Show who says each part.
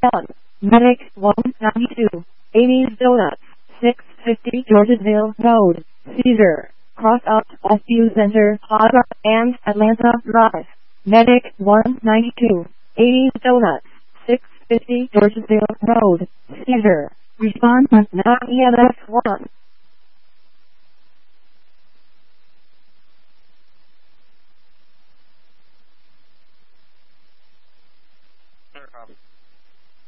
Speaker 1: 1. Medic 192. Amy's Donuts. 650 Georgesville Road. Cedar. Cross out of View Center, Plaza, and Atlanta Drive. Medic 192. Amy's Donuts. 650 Georgesville Road. Cedar. Response not EMS 1.
Speaker 2: Clear copy.